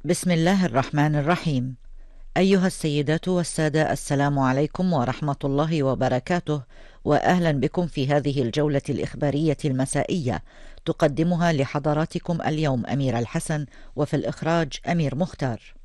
بسم الله الرحمن الرحيم. أيها السيدات والسادة، السلام عليكم ورحمة الله وبركاته، وأهلا بكم في هذه الجولة الإخبارية المسائية، تقدمها لحضراتكم اليوم أميرة الحسن، وفي الإخراج أمير مختار.